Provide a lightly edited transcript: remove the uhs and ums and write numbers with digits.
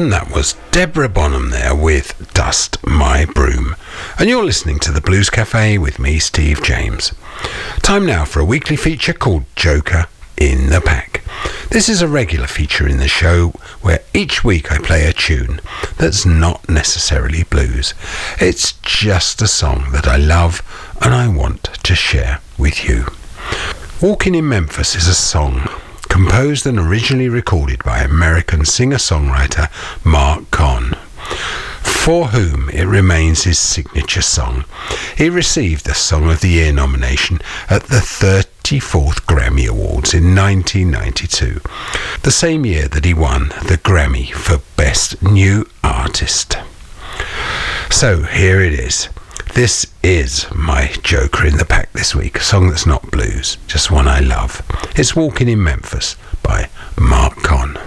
And that was Deborah Bonham there with Dust My Broom. And you're listening to the Blues Cafe with me, Steve James. Time now for a weekly feature called Joker in the Pack. This is a regular feature in the show where each week I play a tune that's not necessarily blues. It's just a song that I love and I want to share with you. Walking in Memphis is a song composed and originally recorded by American singer-songwriter Marc Cohn, for whom it remains his signature song. He received the Song of the Year nomination at the 34th Grammy Awards in 1992, the same year that he won the Grammy for Best New Artist. So here it is. This is my Joker in the Pack this week, a song that's not blues, just one I love. It's Walking in Memphis by Marc Cohn.